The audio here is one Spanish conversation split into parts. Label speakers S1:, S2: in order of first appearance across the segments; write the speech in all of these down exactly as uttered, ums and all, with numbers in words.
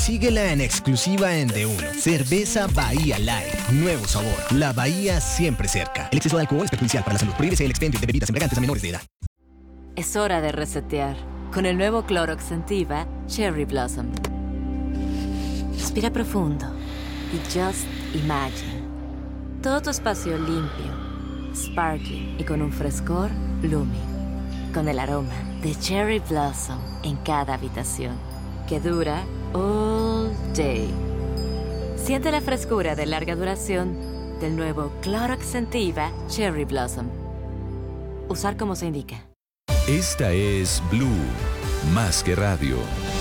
S1: Síguela en exclusiva en D uno. Cerveza Bahía Light. Nuevo sabor. La Bahía siempre cerca. El exceso de alcohol es perjudicial para la salud. Prohíbese el expendio de bebidas embriagantes a menores de edad.
S2: Es hora de resetear. Con el nuevo Clorox Scentiva Cherry Blossom. Respira profundo. Y just imagine. Todo tu espacio limpio, sparkling y con un frescor blooming. Con el aroma de Cherry Blossom en cada habitación. Que dura all day. Siente la frescura de larga duración del nuevo Clorox Scentiva Cherry Blossom. Usar como se indica.
S3: Esta es Blue, más que radio.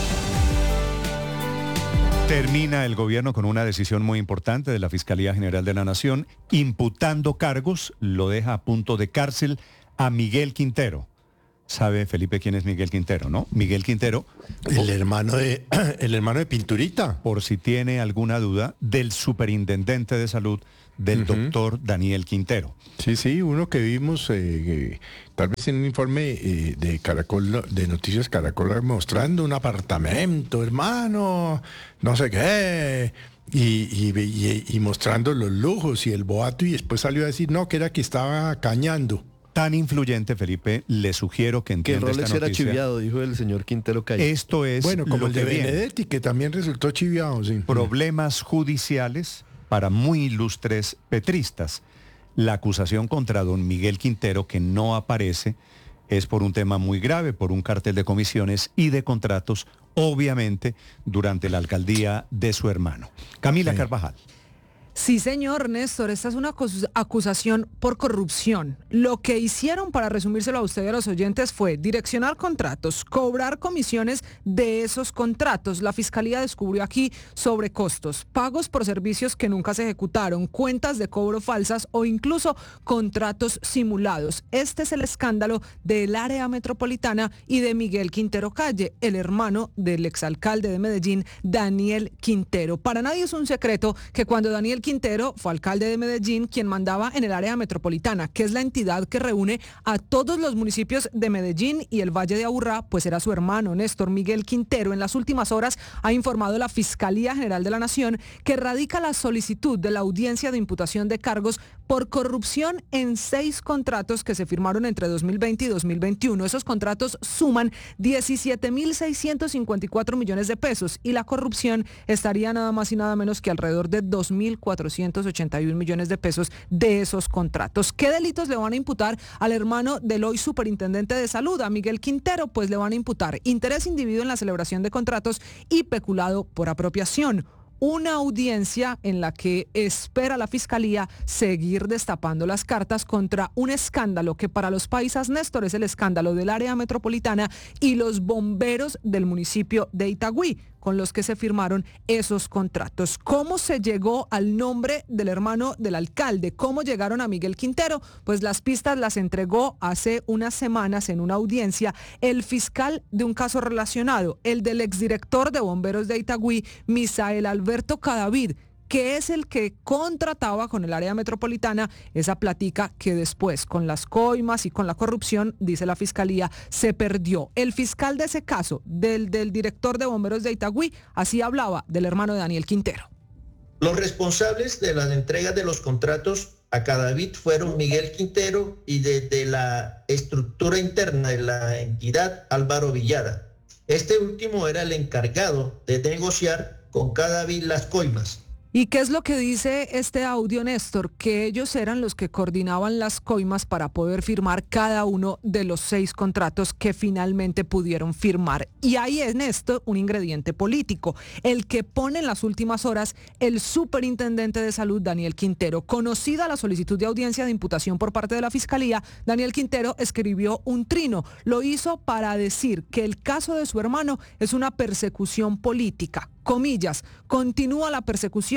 S4: Termina el gobierno con una decisión muy importante de la Fiscalía General de la Nación, imputando cargos, lo deja a punto de cárcel a Miguel Quintero. ¿Sabe, Felipe, quién es Miguel Quintero, no? Miguel Quintero,
S5: el hermano de el hermano de Pinturita.
S4: Por si tiene alguna duda, del superintendente de salud, del uh-huh. doctor Daniel Quintero.
S5: Sí, sí, uno que vimos, eh, eh, tal vez en un informe eh, de Caracol, de Noticias Caracol, mostrando un apartamento, hermano, no sé qué, y, y, y, y mostrando los lujos y el boato, y después salió a decir, no, que era que estaba cañando.
S4: Tan influyente, Felipe, le sugiero que entienda
S6: que Rolex
S4: esta
S6: era
S4: noticia.
S6: chiviado, dijo el señor Quintero Calle.
S4: Esto es
S5: bueno, como
S4: lo
S5: el de
S4: que viene.
S5: Benedetti, que también resultó chiviado, sí.
S4: Problemas judiciales para muy ilustres petristas. La acusación contra don Miguel Quintero, que no aparece, es por un tema muy grave, por un cartel de comisiones y de contratos, obviamente, durante la alcaldía de su hermano. Camila sí. Carvajal.
S7: Sí, señor Néstor, esta es una acusación por corrupción. Lo que hicieron, para resumírselo a usted y a los oyentes, fue direccionar contratos, cobrar comisiones de esos contratos. La Fiscalía descubrió aquí sobrecostos, pagos por servicios que nunca se ejecutaron, cuentas de cobro falsas o incluso contratos simulados. Este es el escándalo del área metropolitana y de Miguel Quintero Calle, el hermano del exalcalde de Medellín, Daniel Quintero. Para nadie es un secreto que cuando Daniel Quintero fue alcalde de Medellín, quien mandaba en el área metropolitana, que es la entidad que reúne a todos los municipios de Medellín y el Valle de Aburrá, pues era su hermano Néstor Miguel Quintero. En las últimas horas ha informado la Fiscalía General de la Nación que radica la solicitud de la audiencia de imputación de cargos por corrupción en seis contratos que se firmaron entre dos mil veinte y dos mil veintiuno. Esos contratos suman diecisiete mil seiscientos cincuenta y cuatro millones de pesos y la corrupción estaría nada más y nada menos que alrededor de dos mil cuatrocientos ochenta y un millones de pesos de esos contratos. ¿Qué delitos le van a imputar al hermano del hoy superintendente de salud, a Miguel Quintero? Pues le van a imputar interés indebido en la celebración de contratos y peculado por apropiación. Una audiencia en la que espera la Fiscalía seguir destapando las cartas contra un escándalo que para los paisas, Néstor, es el escándalo del área metropolitana y los bomberos del municipio de Itagüí, con los que se firmaron esos contratos. ¿Cómo se llegó al nombre del hermano del alcalde? ¿Cómo llegaron a Miguel Quintero? Pues las pistas las entregó hace unas semanas en una audiencia el fiscal de un caso relacionado, el del exdirector de bomberos de Itagüí, Misael Alberto Cadavid, que es el que contrataba con el área metropolitana esa platica que después, con las coimas y con la corrupción, dice la Fiscalía, se perdió. El fiscal de ese caso, del, del director de bomberos de Itagüí, así hablaba del hermano de Daniel Quintero.
S8: Los responsables de las entregas de los contratos a Cadavid fueron Miguel Quintero y desde la estructura interna de la entidad, Álvaro Villada. Este último era el encargado de negociar con Cadavid las coimas.
S7: ¿Y qué es lo que dice este audio, Néstor? Que ellos eran los que coordinaban las coimas para poder firmar cada uno de los seis contratos que finalmente pudieron firmar. Y ahí es, Néstor, un ingrediente político, el que pone en las últimas horas el superintendente de salud, Daniel Quintero. Conocida la solicitud de audiencia de imputación por parte de la Fiscalía, Daniel Quintero escribió un trino. Lo hizo para decir que el caso de su hermano es una persecución política. Comillas, continúa la persecución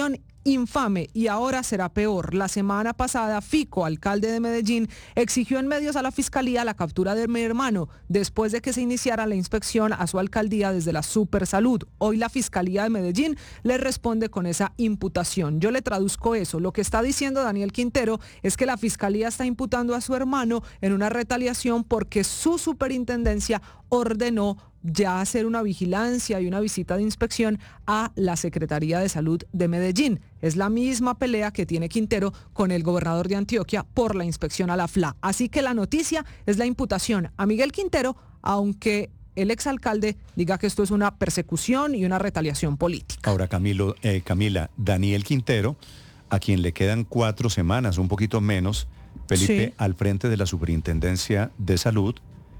S7: infame y ahora será peor. La semana pasada, Fico, alcalde de Medellín, exigió en medios a la fiscalía la captura de mi hermano después de que se iniciara la inspección a su alcaldía desde la Supersalud. Hoy la fiscalía de Medellín le responde con esa imputación. Yo le traduzco eso. Lo que está diciendo Daniel Quintero es que la fiscalía está imputando a su hermano en una retaliación porque su superintendencia ordenó ya hacer una vigilancia y una visita de inspección a la Secretaría de Salud de Medellín. Es la misma pelea que tiene Quintero con el gobernador de Antioquia por la inspección a la F L A. Así que la noticia es la imputación a Miguel Quintero, aunque el exalcalde diga que esto es una persecución y una retaliación política.
S4: Ahora, Camilo, eh, Camila, Daniel Quintero, a quien le quedan cuatro semanas, un poquito menos, Felipe, sí, al frente de la Superintendencia de Salud,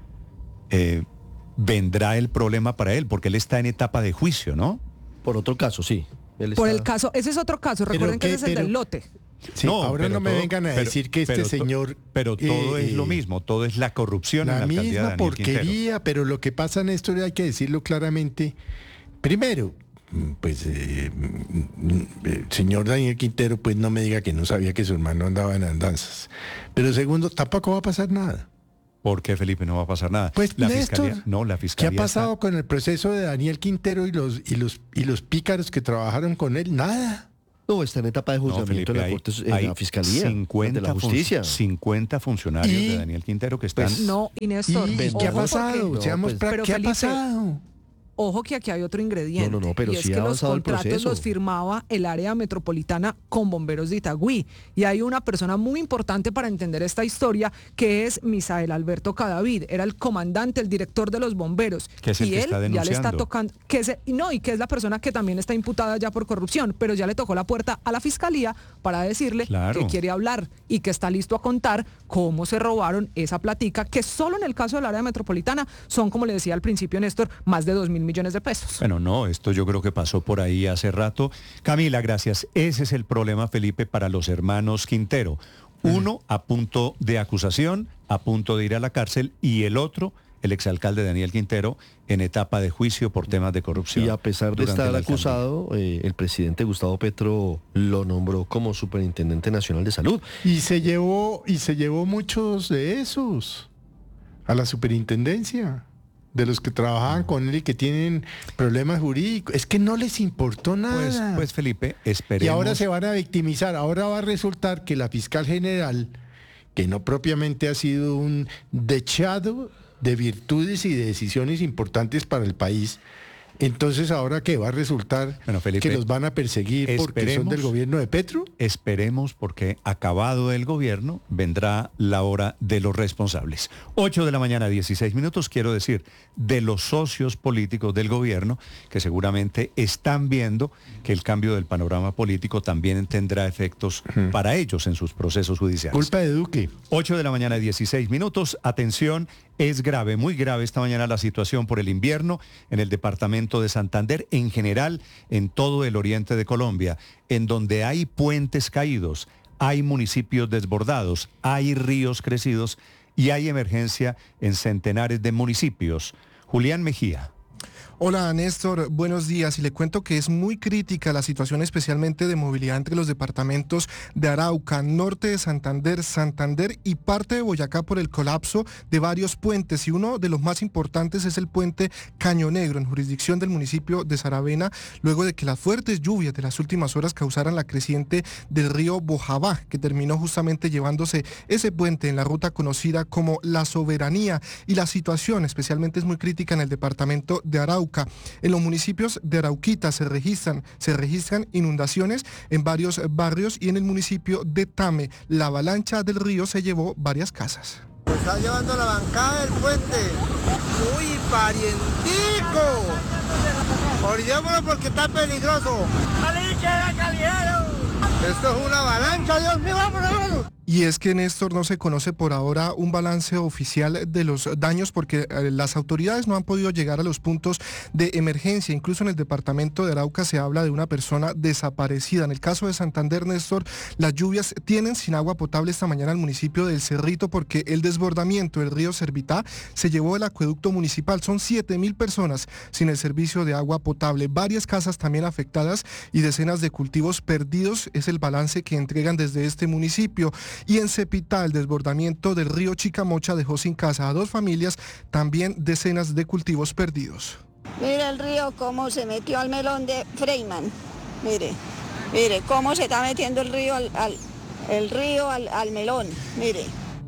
S4: eh, vendrá el problema para él, porque él está en etapa de juicio, ¿no?
S6: Por otro caso, sí.
S7: Él Por está... el caso, ese es otro caso, recuerden que ese es el pero... del lote.
S5: Sí, no, ahora no me todo, vengan a pero, decir que este
S4: pero,
S5: señor...
S4: Pero todo
S5: eh,
S4: es lo mismo, todo es la corrupción
S5: la
S4: en la alcaldía de Daniel
S5: porquería,
S4: Quintero.
S5: Pero lo que pasa, Néstor, hay que decirlo claramente. Primero, pues, eh, el señor Daniel Quintero, pues no me diga que no sabía que su hermano andaba en andanzas. Pero segundo, tampoco va a pasar nada.
S4: ¿Por qué, Felipe, no va a pasar nada?
S5: Pues,
S4: la
S5: Néstor,
S4: fiscalía, no, la fiscalía
S5: ¿qué ha pasado
S4: está...
S5: con el proceso de Daniel Quintero y los, y los, y los pícaros que trabajaron con él? Nada.
S6: No, está en etapa de juzgamiento no, Felipe, en, la
S4: hay,
S6: corte, en
S4: hay
S6: la Fiscalía
S4: cincuenta
S6: de la Justicia.
S4: cincuenta funcionarios
S5: ¿Y?
S4: de Daniel Quintero que están...
S7: Pues, no, y Néstor,
S5: ¿Y qué ha pasado?
S7: Porque,
S5: Seamos
S7: no,
S5: pues, ¿Qué
S7: Felipe,
S5: ha pasado?
S7: Ojo que aquí hay otro ingrediente.
S6: No, no, no, pero
S7: y es
S6: sí
S7: que
S6: ha
S7: los
S6: avanzado el
S7: contratos
S6: proceso.
S7: los firmaba el área metropolitana con bomberos de Itagüí. Y hay una persona muy importante para entender esta historia, que es Misael Alberto Cadavid. Era el comandante, el director de los bomberos.
S4: Que es el
S7: y
S4: que
S7: él
S4: está
S7: ya le está
S4: denunciando.
S7: tocando, que es, no, y que es la persona que también está imputada ya por corrupción, pero ya le tocó la puerta a la fiscalía para decirle
S4: Claro.
S7: que quiere hablar y que está listo a contar cómo se robaron esa platica, que solo en el caso del área metropolitana son, como le decía al principio Néstor, más de dos mil millones de pesos.
S4: Bueno, no, esto yo creo que pasó por ahí hace rato. Camila, gracias. Ese es el problema, Felipe, para los hermanos Quintero. Uno a punto de acusación, a punto de ir a la cárcel, y el otro, el exalcalde Daniel Quintero, en etapa de juicio por temas de corrupción.
S6: Y a pesar de estar acusado, eh, el presidente Gustavo Petro lo nombró como Superintendente Nacional de Salud.
S5: Y se llevó, y se llevó muchos de esos a la superintendencia, de los que trabajaban con él y que tienen problemas jurídicos. Es que no les importó nada.
S4: Pues, pues Felipe, esperemos.
S5: Y ahora se van a victimizar. Ahora va a resultar que la fiscal general, que no propiamente ha sido un dechado de virtudes y de decisiones importantes para el país, entonces ahora que va a resultar
S4: bueno, Felipe,
S5: que los van a perseguir porque son del gobierno de Petro.
S4: Esperemos, porque acabado el gobierno vendrá la hora de los responsables. ocho de la mañana, dieciséis minutos, quiero decir, de los socios políticos del gobierno que seguramente están viendo que el cambio del panorama político también tendrá efectos uh-huh. para ellos en sus procesos judiciales.
S5: Culpa de Duque.
S4: ocho de la mañana, dieciséis minutos. Atención, es grave, muy grave esta mañana la situación por el invierno en el departamento de Santander, en general en todo el oriente de Colombia, en donde hay puentes caídos, hay municipios desbordados, hay ríos crecidos y hay emergencia en centenares de municipios. Julián Mejía.
S9: Hola Néstor, buenos días. Y le cuento que es muy crítica la situación, especialmente de movilidad entre los departamentos de Arauca, norte de Santander, Santander y parte de Boyacá por el colapso de varios puentes. Y uno de los más importantes es el puente Caño Negro, en jurisdicción del municipio de Saravena, luego de que las fuertes lluvias de las últimas horas causaran la creciente del río Bojabá, que terminó justamente llevándose ese puente en la ruta conocida como La Soberanía. Y la situación especialmente es muy crítica en el departamento de Arauca. En los municipios de Arauquita se registran, se registran inundaciones en varios barrios, y en el municipio de Tame la avalancha del río se llevó varias casas.
S10: Se está llevando la bancada del puente. ¡Uy, parientico! Olvidémoslo porque está peligroso. Esto es una avalancha, Dios mío, vámonos, vámonos.
S9: Y es que, Néstor, no se conoce por ahora un balance oficial de los daños porque eh, las autoridades no han podido llegar a los puntos de emergencia. Incluso en el departamento de Arauca se habla de una persona desaparecida. En el caso de Santander, Néstor, las lluvias tienen sin agua potable esta mañana al municipio del Cerrito porque el desbordamiento del río Servitá se llevó el acueducto municipal. Son siete mil personas sin el servicio de agua potable. Varias casas también afectadas y decenas de cultivos perdidos es el balance que entregan desde este municipio. Y en Cepitá, el desbordamiento del río Chicamocha dejó sin casa a dos familias, también decenas de cultivos perdidos.
S11: Mire el río cómo se metió al melón de Freyman. Mire, mire cómo se está metiendo el río al, al, el río al, al melón. Mire.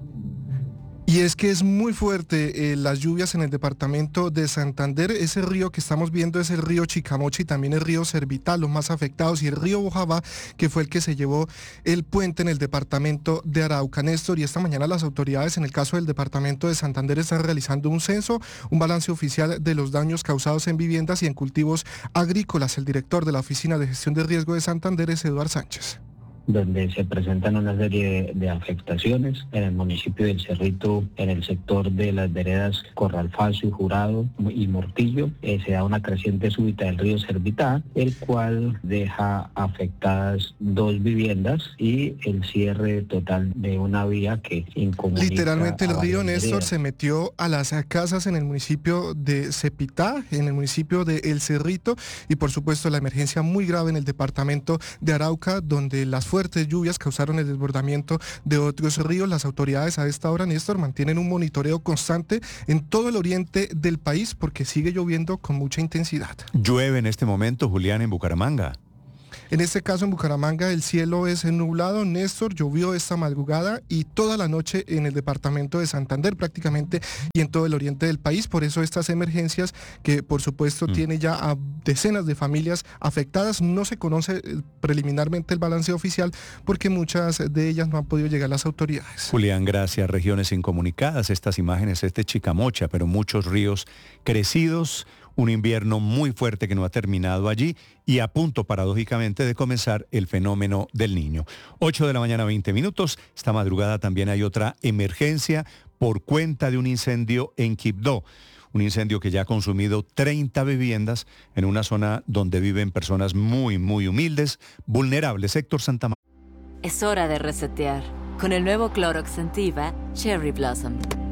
S9: Y es que es muy fuerte eh, las lluvias en el departamento de Santander. Ese río que estamos viendo es el río Chicamocha y también el río Servitá, los más afectados, y el río Bojabá, que fue el que se llevó el puente en el departamento de Arauca, Néstor. Y esta mañana las autoridades en el caso del departamento de Santander están realizando un censo, un balance oficial de los daños causados en viviendas y en cultivos agrícolas. El director de la Oficina de Gestión de Riesgo de Santander es Eduardo Sánchez.
S12: Donde se presentan una serie de, de afectaciones en el municipio del Cerrito, en el sector de las veredas Corralfacio, Jurado y Mortillo. Eh, se da una creciente súbita del río Servitá, el cual deja afectadas dos viviendas y el cierre total de una vía que incomunica.
S9: Literalmente el río, Néstor, se metió a las casas en el municipio de Cepitá, en el municipio de El Cerrito, y por supuesto la emergencia muy grave en el departamento de Arauca, donde las fuertes lluvias causaron el desbordamiento de otros ríos. Las autoridades a esta hora, Néstor, mantienen un monitoreo constante en todo el oriente del país porque sigue lloviendo con mucha intensidad.
S4: Llueve en este momento, Julián, en Bucaramanga.
S9: En este caso en Bucaramanga el cielo es nublado, Néstor, llovió esta madrugada y toda la noche en el departamento de Santander prácticamente y en todo el oriente del país. Por eso estas emergencias que por supuesto mm. tiene ya a decenas de familias afectadas. No se conoce preliminarmente el balance oficial porque muchas de ellas no han podido llegar a las autoridades.
S4: Julián, gracias. Regiones incomunicadas, estas imágenes, este Chicamocha, pero muchos ríos crecidos. Un invierno muy fuerte que no ha terminado allí y a punto, paradójicamente, de comenzar el fenómeno del Niño. ocho de la mañana, veinte minutos. Esta madrugada también hay otra emergencia por cuenta de un incendio en Quibdó. Un incendio que ya ha consumido treinta viviendas en una zona donde viven personas muy, muy humildes, vulnerables. Héctor Santamaría.
S2: Es hora de resetear con el nuevo Clorox Scentiva Cherry Blossom.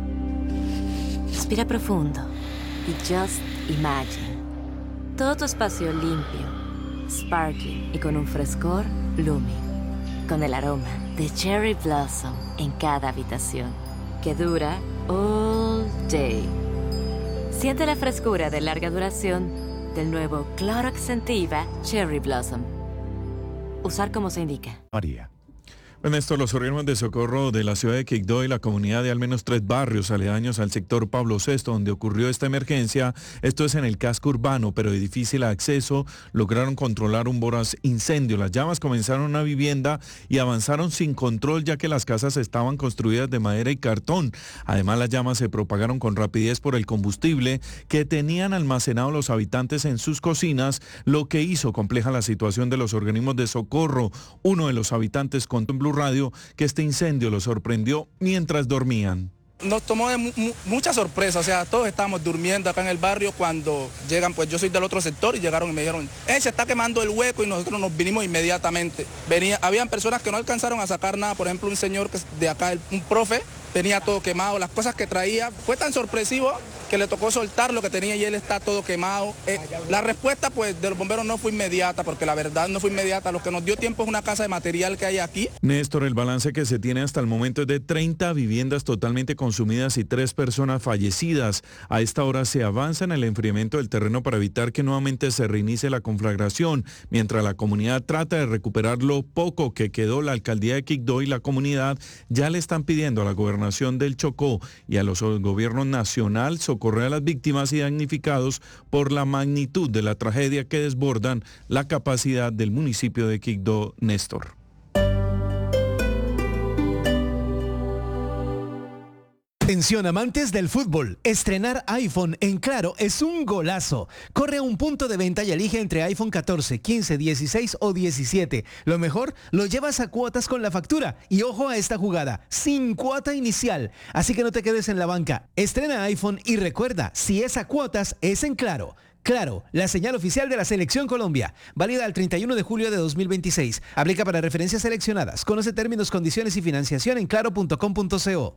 S2: Respira profundo y just imagine. Todo tu espacio limpio, sparkling y con un frescor Blooming. Con el aroma de Cherry Blossom en cada habitación. Que dura all day. Siente la frescura de larga duración del nuevo Clorox Scentiva Cherry Blossom. Usar como se indica.
S4: María.
S13: Bueno, esto, los organismos de socorro de la ciudad de Quibdó y la comunidad de al menos tres barrios aledaños al sector Pablo sexto, donde ocurrió esta emergencia, esto es en el casco urbano, pero de difícil acceso, lograron controlar un voraz incendio. Las llamas comenzaron en una vivienda y avanzaron sin control, ya que las casas estaban construidas de madera y cartón. Además, las llamas se propagaron con rapidez por el combustible que tenían almacenado los habitantes en sus cocinas, lo que hizo compleja la situación de los organismos de socorro. Uno de los habitantes contó en Blue Radio que este incendio los sorprendió mientras dormían.
S14: Nos tomó de mu mucha sorpresa, o sea, todos estábamos durmiendo acá en el barrio cuando llegan, pues yo soy del otro sector y llegaron y me dijeron, eh, se está quemando el hueco y nosotros nos vinimos inmediatamente. Venía, habían personas que no alcanzaron a sacar nada, por ejemplo un señor que de acá, un profe, tenía todo quemado, las cosas que traía, fue tan sorpresivo que le tocó soltar lo que tenía y él está todo quemado. Eh, la respuesta pues de los bomberos no fue inmediata, porque la verdad no fue inmediata, lo que nos dio tiempo es una casa de material que hay aquí.
S13: Néstor, el balance que se tiene hasta el momento es de treinta viviendas totalmente consumidas y tres personas fallecidas. A esta hora se avanza en el enfriamiento del terreno para evitar que nuevamente se reinicie la conflagración, mientras la comunidad trata de recuperar lo poco que quedó. La alcaldía de Quibdó y la comunidad ya le están pidiendo a la gobernación del Chocó y a los gobiernos nacional socorrer a las víctimas y damnificados por la magnitud de la tragedia que desbordan la capacidad del municipio de Quibdó. Néstor.
S1: Atención amantes del fútbol, estrenar iPhone en Claro es un golazo. Corre a un punto de venta y elige entre iPhone catorce, quince, dieciséis o diecisiete. Lo mejor, lo llevas a cuotas con la factura. Y ojo a esta jugada, sin cuota inicial. Así que no te quedes en la banca. Estrena iPhone y recuerda, si es a cuotas, es en Claro. Claro, la señal oficial de la Selección Colombia. Válida al treinta y uno de julio de dos mil veintiséis. Aplica para referencias seleccionadas. Conoce términos, condiciones y financiación en claro punto com punto co.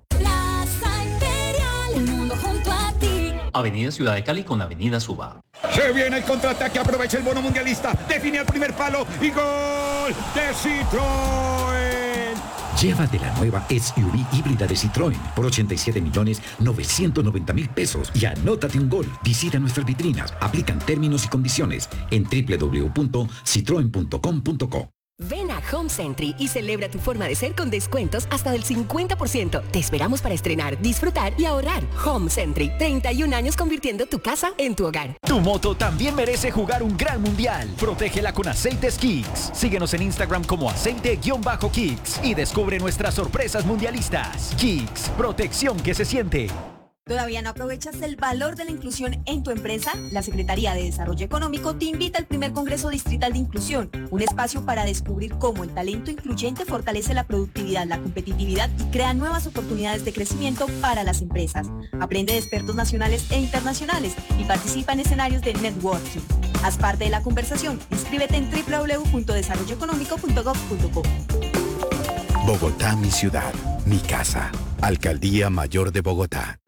S15: Avenida Ciudad de Cali con Avenida Suba.
S16: Se viene el contraataque, aprovecha el bono mundialista, define al primer palo y gol de Citroën.
S17: Llévate la nueva S U V híbrida de Citroën por ochenta y siete millones novecientos noventa mil pesos y anótate un gol. Visita nuestras vitrinas, aplican términos y condiciones en doble u doble u doble u punto citroen punto com punto co.
S18: Ven a Home Century y celebra tu forma de ser con descuentos hasta del cincuenta por ciento. Te esperamos para estrenar, disfrutar y ahorrar. Home Century, treinta y un años convirtiendo tu casa en tu hogar.
S19: Tu moto también merece jugar un gran mundial. Protégela con Aceites Kicks. Síguenos en Instagram como aceite-kicks y descubre nuestras sorpresas mundialistas. Kicks, protección que se siente.
S20: ¿Todavía no aprovechas el valor de la inclusión en tu empresa? La Secretaría de Desarrollo Económico te invita al primer Congreso Distrital de Inclusión, un espacio para descubrir cómo el talento incluyente fortalece la productividad, la competitividad y crea nuevas oportunidades de crecimiento para las empresas. Aprende de expertos nacionales e internacionales y participa en escenarios de networking. Haz parte de la conversación. Inscríbete en doble u doble u doble u punto desarrollo económico punto gob punto co.
S21: Bogotá, mi ciudad, mi casa. Alcaldía Mayor de Bogotá.